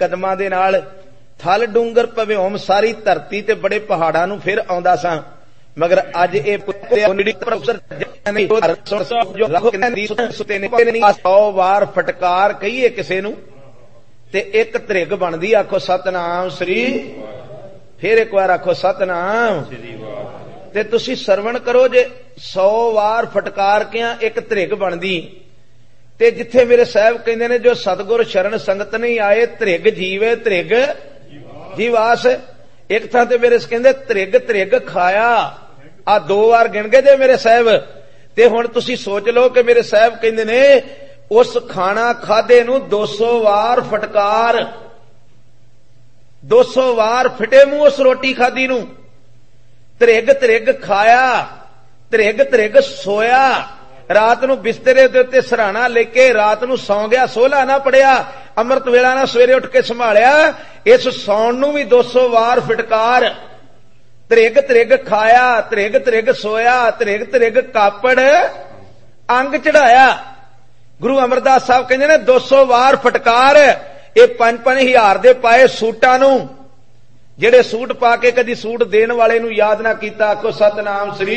कदमां दे नाल थल डूंगर भव्योम सारी धरती ते बड़े पहाड़ां नूं फिर आउंदा सां, मगर अज ये 100 वार फटकार कहीए किसे नूं ते एक धरिग बनदी। आखो सतनाम श्री, फिर एक बार आखो सतनाम। ते तुसी सरवण करो, जे 100 वार फटकार के एक धरिग बनदी, ते जिथे मेरे साहब कहंदे ने जो सतगुर शरण संगत नहीं आए धरिग जीवे धरिग जीवास। एक थां ते मेरे कहंदे धरिग धरिग खाया, आ 2 वार गिण गए जे मेरे साहब। ते हुण तुसी सोच लो कि मेरे साहब कहंदे ने उस खाना खादे नूं 200 वार फटकार, 200 वार फिटे मुंह उस रोटी खादी नूं। धरिग धरिग खाया, धरिग धरिग सोया, रात नूं बिस्तरे दे उत्ते सराहना लेके रात नूं सौ गया, सोला ना पड़िया, अमृत वेला ना सवेरे उठ के संभालिया। इस सौण नूं भी 200 वार फटकार। धरिग धरिग खाया, धरिग धरिग सोया, धरिग धरिग कापड़ अंग चढ़ाया। गुरु अमरदास साहब कहते ने 200 वार फटकार। ये 5-5 हज़ार दे पाए सूटां नूं, जेड़े सूट पा के कदी सूट देण वाले नूं याद ना कीता। आखो सतनाम श्री।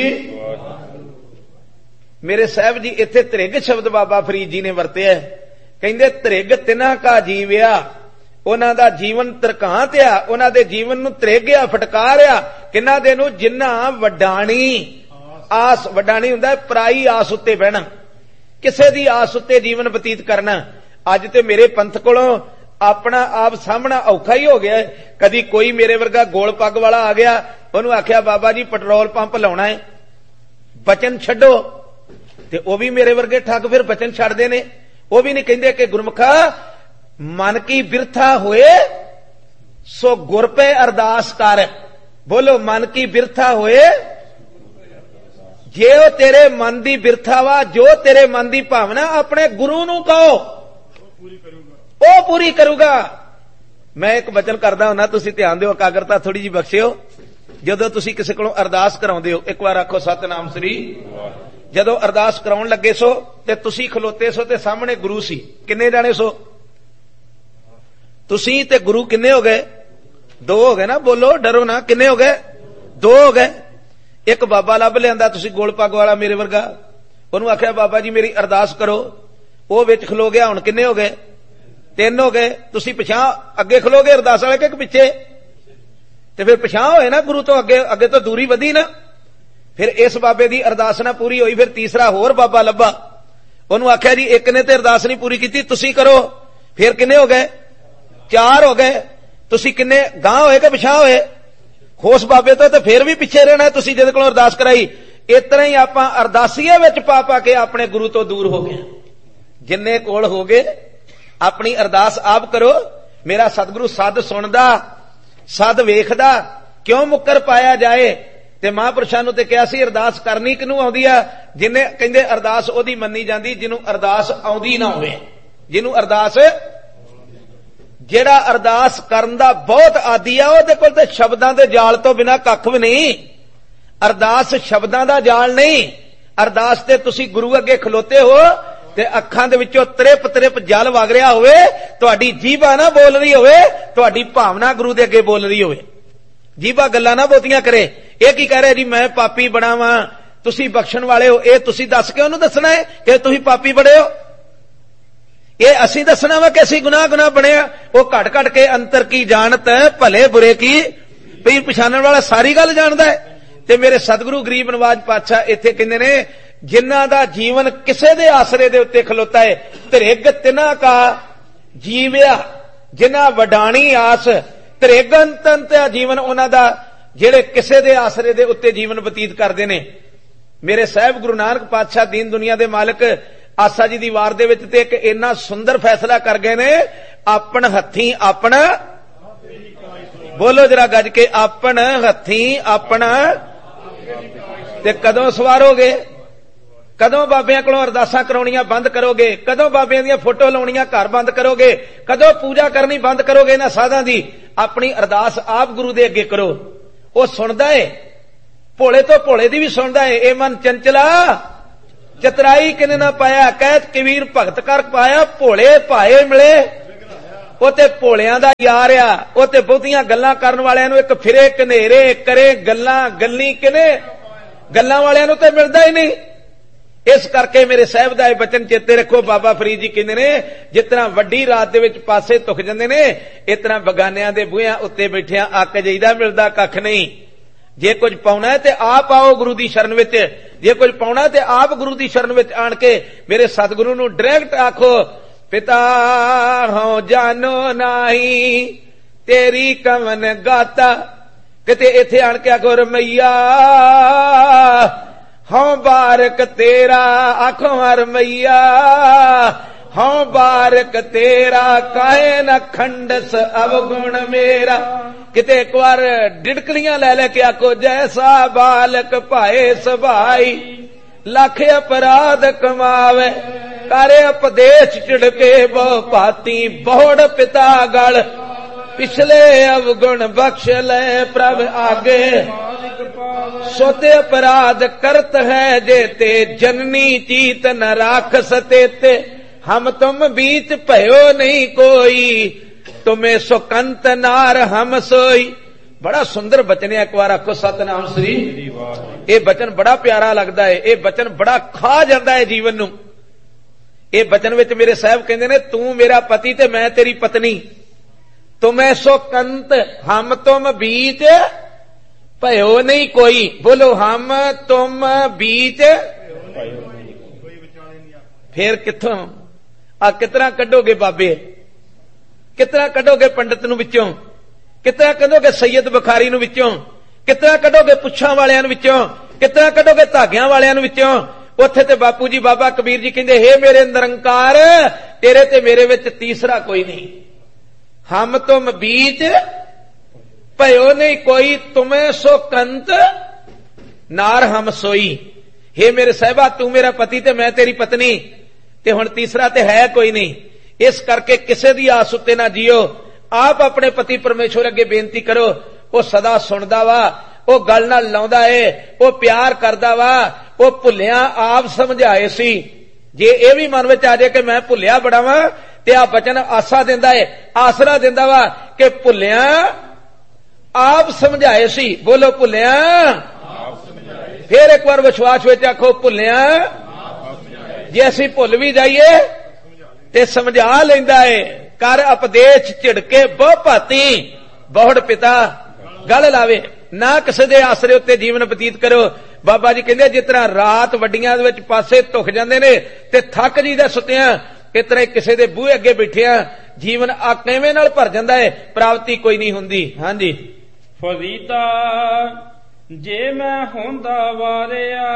मेरे साहब जी इत्थे धरिग शब्द बाबा फरीद जी ने वरतिया। कहंदे धरिग तिन्हां का जीविया, उन्हां दा जीवन तरकांत आ, उन्हां दे जीवन नूं धरिग आ, फटकार आ। किन्हां दे नूं? जिन्हां वडाणी आस, वडाणी हुंदा है पराई आस उत्ते बहना, किसे दी आस उत्ते जीवन बतीत करना। अज ते मेरे पंथ कोलों अपना आप सामना औखा ही हो गया है। कदी कोई मेरे वर्गा गोल पग वाला आ गया, उन्होंने आख्या बाबा जी पेट्रोल पंप लाउणा है, बचन छड्डो, ते वो भी मेरे वर्गे ठग फिर बचन छड्डदे ने। वो भी नहीं कहंदे कि गुरमुखा मन की बिरथा होए सो गुर पे अरदास कर। बोलो मन की बिरथा होए, जे वो तेरे मन की बिरथा वा, जो तेरे मन की भावना अपने गुरु नूं कहो, वो पूरी करूगा। मैं एक वचन करदा हुंदा, तुसीं ध्यान दिओ, एकाग्रता थोड़ी जी बख्शिओ। जदों तुसीं किसी कोलों अरदास कराउंदे हो, एक बार आखो सतनाम श्री। जदों अरदास कराउण लगे सो ते तुसीं खलोते सो ते सामने गुरु सी, किन्ने जाने सो? तुसीं ते गुरु किन्ने हो गए? 2 हो गए ना। बोलो डरो ना, किन्ने हो गए? 2 हो गए। एक बाबा लभ लियांदा तुसीं गोल पग वाला मेरे वर्गा, उहनूं आख्या बाबा जी मेरी अरदास करो, वो विच खलो गया। हुण किन्ने हो गए? 3 हो गए। तुसीं पिछां अगे खलो गए अरदास वाले के पिछे? ते फिर पिछां होए ना, गुरु तो अगे, अगे तो दूरी वधी ना। फिर इस बाबे की अरदास ना पूरी होई, फिर तीसरा होर बाबा लभा, उहनूं आख्या जी एक ने ते अरदास नहीं पूरी कीती, तुसीं करो। फिर किन्ने हो गए? 4 हो गए। तुसीं किन्ने गांह होए कि पिछां होए? होस बाबे तो फिर भी पिछे रहना, तुसीं जिहदे कोलों अरदास कराई। इस तरह ही आपां अरदासीए विच पा पा के अपने गुरु तो दूर हो गए। जिन्ने कोल हो गए अपनी अरदास आप करो। मेरा सतगुरु सद सुनदा, सद वेखदा, क्यों मुकर पाया जाए। ते महापुरुषां नूं ते कहा सी अरदास करनी किनूं आउंदी आ? जिन्ने कहंदे अरदास ओदी मन्नी जांदी जिन्हों अरदास आउंदी ना होवे। जिन्हों अरदास, जेड़ा अरदास करन दा बहुत आदी आ, ओहदे कोल ते शब्दां दे जाल तो बिना कख भी नहीं। अरदास शब्दां दा जाल नहीं। अरदास ते तुसीं गुरु अगे खलोते हो ते अखां दे विचों त्रिप त्रिप जल वग रिहा होवे, तुहाडी जीभा ना बोल रही होवे, तुहाडी भावना गुरु दे अगे बोल रही होवे। जीभा गल्लां ना बहुतियां करे। ये की कह रहे जी मैं पापी बड़ा वां, तुसीं बख्शण वाले हो, ये तुसीं दस के उहनूं दसना है कि तुसीं पापी बड़े हो? ये असीं दसना वा कि असीं गुनाह गुनाह बने आ? वो घट घट के अंतर की जानत भले बुरे की पीर पछाणन वाला सारी गल जानदा है। ते मेरे सतगुरु गरीब नवाज पातशाह इत्थे कहंदे ने जिन्हां दा जीवन किसे दे आसरे दे उत्ते खलोता है, धरिग तिन्हां का जीविया जिन्हां वडाणी आस। धरिग अंत जीवन उन्हां दा जेड़े किसे दे आसरे दे उत्ते जीवन बतीत करदे ने। मेरे साहब गुरु नानक पातशाह दीन दुनिया दे मालिक आसा जी दी वार दे विच ते एक इन्ना सुंदर फैसला कर गए ने, अपन हत्थी अपना, बोलो जरा गज के, अपन हत्थी अपना। ते कदों सवारोगे? कदों बाबियां कोलों अरदासां कराउणियां बंद करोगे? कदों बाबियां दियां फोटो लाउणियां घर बंद करोगे? कदों पूजा करनी बंद करोगे इन्हां साधां दी? अपनी अरदास आप गुरु दे अगे करो, वो सुनदा है। भोले तो भोले दी भी सुनदा है। ए मन चंचला चतराई किने ना पाया, कहत कबीर भगत कर पाया, भोले भाए मिले ਉਹ ਤੇ ਭੋਲਿਆਂ ਦਾ ਯਾਰ ਆ, ਉਹ ਤੇ ਬਹੁਤੀਆਂ ਗੱਲਾਂ ਕਰਨ ਵਾਲਿਆਂ ਨੂੰ ਇੱਕ ਫਿਰੇ ਘਨੇਰੇ ਕਰੇ ਗੱਲਾਂ, ਗੱਲੀ ਕਿਨੇ ਗੱਲਾਂ ਵਾਲਿਆਂ ਨੂੰ ਤੇ ਮਿਲਦਾ ਹੀ ਨਹੀਂ। ਇਸ ਕਰਕੇ ਮੇਰੇ ਸਾਹਿਬ ਦਾ ਇਹ ਬਚਨ ਚੇਤੇ ਰੱਖੋ। ਬਾਬਾ ਫਰੀਦ ਜੀ ਕਹਿੰਦੇ ਨੇ ਜਿਤਨਾ ਵੱਡੀ ਰਾਤ ਦੇ ਵਿੱਚ ਪਾਸੇ ਧੁਖ ਜਾਂਦੇ ਨੇ, ਇਤਨਾ ਬਗਾਨਿਆਂ ਦੇ ਬੂਹਿਆਂ ਉੱਤੇ ਬੈਠਿਆਂ ਅੱਕ ਜਾਈਦਾ, ਮਿਲਦਾ ਕੱਖ ਨਹੀਂ। ਜੇ ਕੁਝ ਪਾਉਣਾ ਹੈ ਤੇ ਆਪ ਆਓ ਗੁਰੂ ਦੀ ਸ਼ਰਨ ਵਿੱਚ, ਜੇ ਕੁਝ ਪਾਉਣਾ ਤੇ ਆਪ ਗੁਰੂ ਦੀ ਸ਼ਰਨ ਵਿੱਚ ਆਣ ਕੇ ਮੇਰੇ ਸਤਿਗੁਰੂ ਨੂੰ ਡਾਇਰੈਕਟ ਆਖੋ, ਪਿਤਾ ਹੋ ਜਾਨੋ ਨਾਹੀ ਤੇਰੀ ਕਵਨ ਗਾਤਾ। ਕਿਤੇ ਇੱਥੇ ਆਣ ਕੇ ਆਖੋ ਰਮਈਆ ਹਉ ਬਾਰਕ ਤੇਰਾ, ਆਖੋ ਰਮਈਆ ਹਉ ਬਾਰਕ ਤੇਰਾ, ਕਾਹੇ ਨ ਖੰਡਸ ਅਵਗੁਣ ਮੇਰਾ। ਕਿਤੇ ਇੱਕ ਵਾਰ ਡਿੜਕਲੀਆਂ ਲੈ ਲੈ ਕੇ ਆਖੋ, ਜੈਸਾ ਬਾਲਕ ਭਾਏ ਸੁਭਾਈ ਲੱਖ ਅਪਰਾਧ ਕਮਾਵੇ, ਕਰੇ ਉਪਦੇਸ਼ ਝਿੜਕੇ ਬਹੁ ਭਾਤੀ, ਬਹੁੜ ਪਿਤਾ ਗਲ ਪਿਛਲੇ ਅਵਗੁਣ ਬਖਸ਼ ਲੈ ਪ੍ਰਭ ਆਗੇ। ਸੋਤੇ ਅਪਰਾਧ ਕਰਤ ਹੈ ਜੇਤੇ, ਜਨਨੀ ਚੀਤ ਨ ਰਾਖ ਸਤੇਤੇ। ਹਮ ਤੁਮ बीच भयो नहीं कोई, तुम्हें सुकंत नार हम सोई। बड़ा सुंदर बचन है, एक बार आखो सतनाम श्री। ये बचन बड़ा प्यारा लगता है, ये बचन बड़ा खा जाता है जीवन नूं। ये बचन विच मेरे साहब कहंदे ने, तू मेरा पति ते मैं तेरी पत्नी, तुम्हें सुकंत हम तुम बीच भयो नहीं कोई। बोलो हम तुम बीच, फिर किथों आ कितना कढोगे बाबे, कितना कढोगे पंडित नूं विचों, कितना कढोगे सैयद बुखारी नूं विचों, कितना कढोगे पुच्छां वालियां नूं विचों, कितना कढोगे धागियां वालियां नूं विचों। उत्थे ते बापू जी बाबा कबीर जी कहंदे, हे मेरे निरंकार, तेरे ते मेरे विच तीसरा कोई नहीं। हम तुम बीच भयो नहीं कोई, तुम्हें सो कंत नार हम सोई। हे मेरे साहिबा, तू मेरा पति ते मैं तेरी पत्नी, ते हुण तीसरा ते है कोई नहीं। इस करके किसे दी आस उत्ते ना जियो। आप अपने पति परमेश्वर अगे बेनती करो, वो सदा सुनदा वा, वो गल नाल लाउंदा है, वो प्यार करदा वा, वो भुलिया आप समझाए सी। जे ये भी मन विच आ जाए कि मैं भुलिया बड़ा वा, ते आ बचन आसा दिंदा है, आसरा दिंदा वा कि भुलिया आप समझाए सी। बोलो भुलिया। फिर एक बार विश्वास विच आखो, भुलिया। जे असीं भुल भी जाइए ते समझा लैंदा है। कर उपदेश झिड़के बहु भाती, बहुड़ पिता गल लावे। ना किसी दे आसरे उत्ते जीवन बतीत करो। बाबा जी कहंदे, जिस तरह रात वड्डियां दे विच पासे धुख जांदे ने ते थक जीदा सुत्तियां, इस तरह किसी दे बूहे अगे बैठिया जीवन आ किवें नाल भर जांदा है, प्राप्ति कोई नहीं हुंदी। हां जी। फरीदा जे मैं होंदा वारिया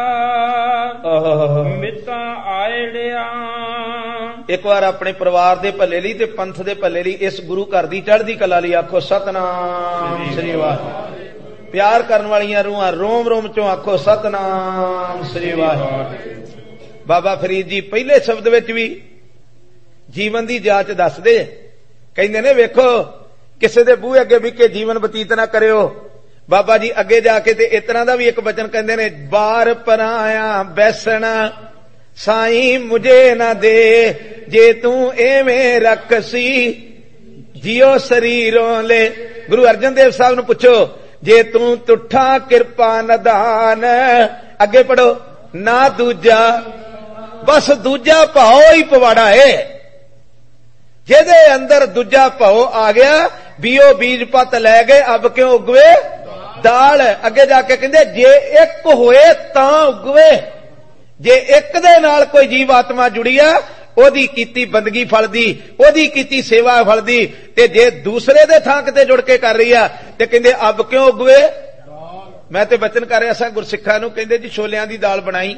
मितां आयड़िया। एक बार अपने परिवार दे भले लई ते पंथ दे भले लई, इस गुरु घर दी चढ़दी कला लई आखो सतनाम श्री वाहिगुरू। प्यार करन वालियां रूहां रोम रोम चों आखो सतनाम श्री वाहिगुरू। बाबा फरीद जी पहले शब्द विच भी जीवन दी जाच दसदे, कहंदे ने वेखो किसी दे बूहे अगे बिके जीवन बतीत ना करियो। बाबा जी अगे जाके ते इस तरह दा भी एक बचन कहंदे ने, बार पराया बैसना साई मुझे ना दे, जे तू एवें रखसी जियो शरीरों ले। गुरु अर्जन देव साहब नूं पुछो, जे तू तुठा किरपा नदान, अगे पढ़ो, ना दूजा बस दूजा भाव ही पवाड़ा है। जेदे अंदर दूजा भाव आ गया, बीओ बीज पत लै गए, अब क्यों उगवे दाल। अगे जाके कहंदे, जे एक होए तां उगवे। जे एक दे नाल कोई जीव आत्मा जुड़ी आ, ओदी कीती बंदगी फलदी, ओदी कीती सेवा फलदी। ते जे दूसरे दे थां किते जुड़ के कर रही आ ते कहंदे अब क्यों उगवे। मैं ते बचन कर रहा सा गुरसिखां नूं, कहंदे जी छोलियां दी दाल बनाई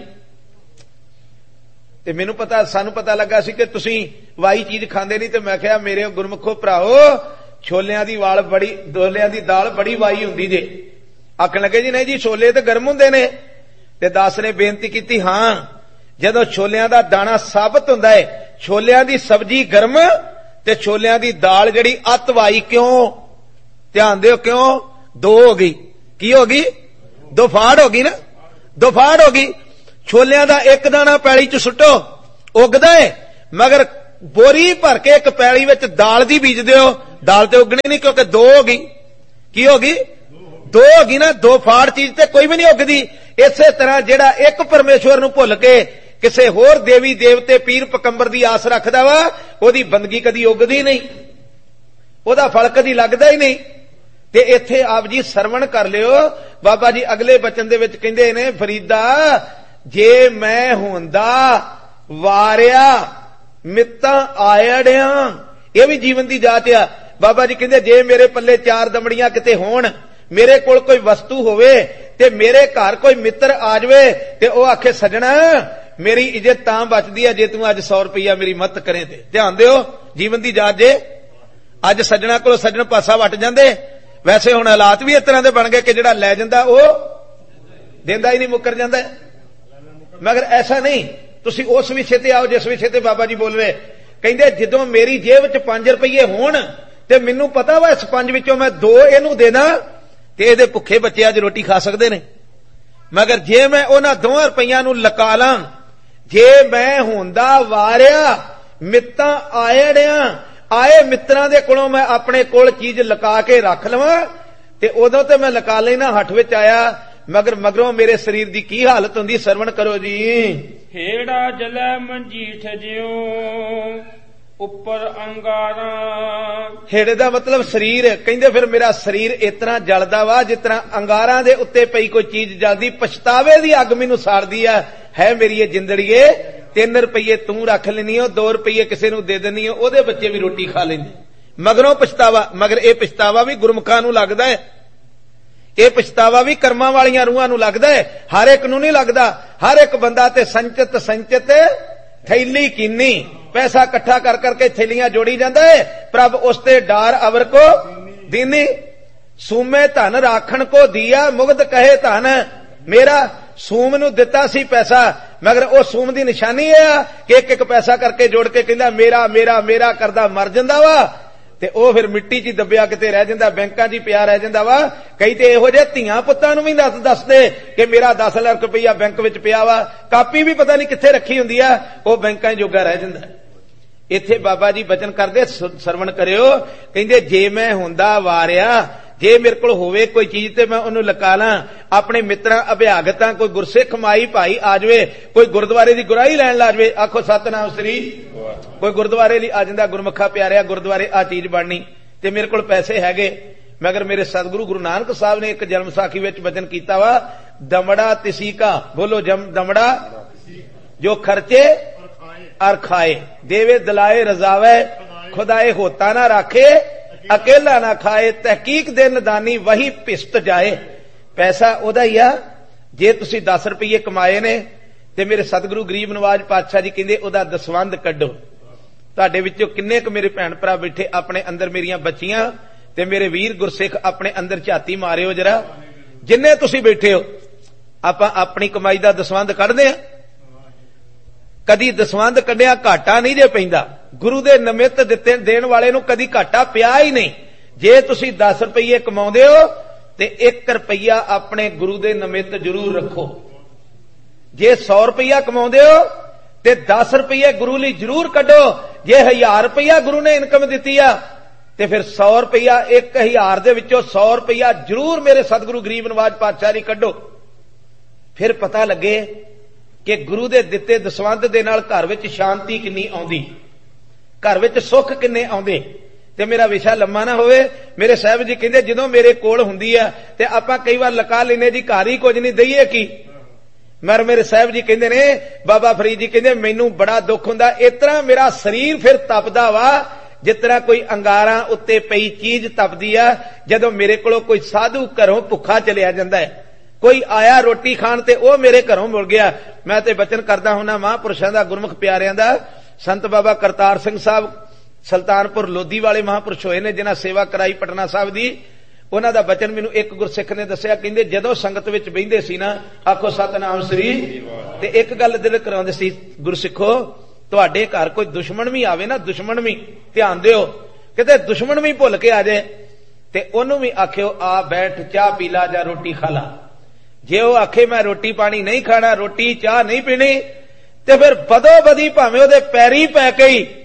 ते मैनूं पता, सानूं पता लगा सी कि तुसीं वाई चीज खांदे नहीं। ते मैं कहा मेरे गुरमुखो भराओ, छोलियां दी वाल बड़ी, दोलियां दी दाल बड़ी वाई हुंदी जे। आखण लगे जी नहीं जी छोले ते गर्म हुंदे ने। ते दास ने बेनती की, हां जदों छोलियां दा दाना साबित हुंदा है, छोलियां दी सब्जी गर्म ते छोलियां दी दाल जड़ी अत वाई क्यों। ध्यान दिओ क्यों दो हो गई, की हो गई, दो फाड़ हो गई ना, दो फाड़ हो गई। छोलियां दा एक दाना पैली च सुट्टो उगदा है, मगर बोरी भर के एक पैली विच दाल दी बीज दिओ, दाल ते उगनी नहीं, क्योंकि दो होगी। की होगी? दो होगी ना, दो फाड़ चीज ते कोई भी नहीं उगदी। इसे तरह जेड़ा एक परमेश्वर नूं भुल के किसे होर देवी देवते पीर पकंबर दी आस रखदा वा, ओदी बंदगी कदी उगदी नहीं, ओदा फल कदी लगदा ही नहीं। ते इत्थे आप जी सरवण कर लियो, बाबा जी अगले बचन दे विच कहिंदे ने, फरीदा जे मैं हुंदा वारिया मित्तां आयड़ियां, यह भी जीवन दी जात आ। बाबा जी कहिंदे जे मेरे पल्ले चार दमड़ियां किते होण, मेरे कोल कोई वस्तु होवे ते मेरे घर कोई मित्र आ जावे ते ओ आखे सजना मेरी इज्जत तां बचदी है जे तू अज 100 रुपया मेरी मदद करे। ते ध्यान दिओ, जीवन दी जात जे अज सजना कोल सजन पासा वट जांदे। वैसे हुण हालात भी इस तरह दे बन गए कि जिहड़ा लै जांदा ओ देंदा ही नहीं, मुकर जांदा। मगर ऐसा नहीं, तुसी उस विषय ते आओ जिस विषय ते बाबा जी बोल रहे। कहिंदे जदों मेरी जेब च 5 रुपये होण ते मैनूं पता वा इस 5 विचों मैं 2 इहनूं दे दां ते इहदे भुखे बच्चे अज रोटी खा सकदे ने। मगर जे मैं उन्हां 2 रुपइयां नूं लका लां, जे मैं हुंदा वारिया मित्तां आयड़ियां, आए मित्रां दे कोलों मैं अपने कोल चीज लका के रख लवां ते उदों ते मैं लका लेना हठ विच आया, मगर मगरों मेरे शरीर दी की हालत हुंदी, सरवण करो जी। हेड़ा जलै मंजीठ जियो उपर अंगारा। हेड़े दा मतलब शरीर, कहिंदे फिर मेरा शरीर इतना जलदा वा जितना अंगारां दे उत्ते पई कोई चीज जलदी, पछतावे दी अग मैनूं साड़दी है मेरी ये जिंदड़ीए। 3 रुपये तू रख लेनी हो, 2 रुपये किसी नूं दे देनी हो, ओदे बच्चे भी रोटी खा लेंदे, मगरों पछतावा। मगर ये पछतावा भी गुरमुखां नूं लगदा है, ये पछतावा भी कर्मां वालियां रूहां नूं लगदा है, हर एक नूं नहीं लगदा। हर एक बंदा ते संचित संचित थैली कीनी, पैसा इकट्ठा कर करके थैलियां जोड़ी जांदा है। प्रभ उसते डार अवर को दीनी, सूमे धन राखण को दिया, मुग्ध कहे धन मेरा। सूम नूं दिता सी पैसा, मगर वो सूम दी निशानी है कि एक एक पैसा करके जोड़ के कहंदा मेरा मेरा मेरा करदा मर जांदा वा, ते ओ फिर मिट्टी च दबिया किते रह जांदा, बैंकां च पिया रह जांदा वा। कई ते इहो जिहे धीआं पुत्तां नूं भी दसदे कि मेरा 10 लाख रुपया बैंक विच पिया वा, कापी भी पता नहीं कित्थे रखी हुंदी आ, ओ बैंकां जोगा रह जांदा। इत्थे बाबा जी बचन करदे, सरवण करियो, कहिंदे जे मैं हुंदा वारिया, जे मेरे कोल होवे कोई चीज ते मैं ओनू लका लां, अपने मित्रां अभ्यागतां, कोई गुरसिख माई भाई आ जावे, कोई गुरुद्वारे दी गुराही लैण ला जावे, आखो सतनाम श्री। कोई गुरुद्वारे लई आ जांदा, गुरमुखा प्यारिया गुरुद्वारे आ चीज बननी ते मेरे कोल पैसे हैगे। मगर मेरे सतगुरु गुरु नानक साहब ने एक जन्म साखी विच वचन कीता वा, दमड़ा तिसी का, बोलो दमड़ा जो खर्चे और खाए, देवे दिलाए रजावे, खुदाए होता ना राखे, अकेला ना खाए, तहकीक दे नदानी वही पिसत जाए। पैसा ओदा ही आ, जे तुसी 10 रुपये कमाए ने ते मेरे सतगुरु गरीब नवाज पातशाह जी कहंदे ओदा दसवंध कड्डो। तुहाडे विचों किन्ने क मेरे भैण भरा बैठे अपने अंदर मेरियां बच्चियां ते मेरे वीर गुरसिख अपने अंदर झाती मारियो जरा, जिन्ने तुसी बैठे हो, आपां अपनी कमाई दा दसवंध कढदे आ। कदी दसवंध कढिया घाटा नहीं जे पैंदा, गुरु दे नमित दिते देण वाले नूं कदी घाटा पिया ही नहीं। जे तुसी 10 रुपये कमाउंदे हो ते 1 रुपया अपने गुरु दे नमित जरूर रखो। जे 100 रुपया कमाउंदे हो ते 10 रुपये गुरु लई जरूर कढो। जे 1000 रुपया गुरु ने इनकम दित्ती आ ते फिर 100 रुपया 1000 दे विचों 100 रुपया जरूर मेरे सतगुरु गरीब नवाज पातशाह लई कढो। फिर पता लगे कि गुरु दे दिते दसवंध दे नाल घर विच शांति किन्नी आउंदी, घर विच सुख किन्ने आउंदे। ते मेरा विषा लम्मा ना होवे, मेरे साहब जी कहंदे जदों मेरे कोल हुंदी आ ते आपां कई वार लका लैने जी घर ही कुछ नहीं दईए की। मगर मेरे साहब जी कहंदे ने, बाबा फरीद जी कहंदे मैनूं बड़ा दुख हुंदा, इस तरह मेरा शरीर फिर तपदा वा जिस तरह कोई अंगारां उत्ते पई चीज तपदी आ जदों मेरे कोलों कोई साधु घरों भुखा चलिया जांदा है। कोई आया रोटी खाण ते ओ मेरे घरों मुड़ गया। मैं ते बचन करदा हुंदा महापुरुषां दा, गुरमुख प्यारियां दा। संत बाबा करतार सिंह साहब सुल्तानपुर लोधी वाले महापुरुष होए ने जिन्हां सेवा कराई पटना साहब दी। उन्हां दा बचन मैनूं एक गुरसिख ने दस्सिया, कहंदे जदों संगत विच बहिंदे सी ना, आखो सतनाम श्री, ते एक गल दिल कराउंदे सी, गुरसिखो तुहाडे घर कोई दुश्मन भी आवे ना, दुश्मन भी ध्यान दिओ, किते दुश्मन भी भुल के आ जाए ते ओनूं भी आखिओ आ बैठ चाह पी ला जां रोटी खा ला। जे वो आखे मैं रोटी पानी नहीं खाना, रोटी चाह नहीं पीनी, ते फिर बदो बदी भावें ओदे पैरी पै के ही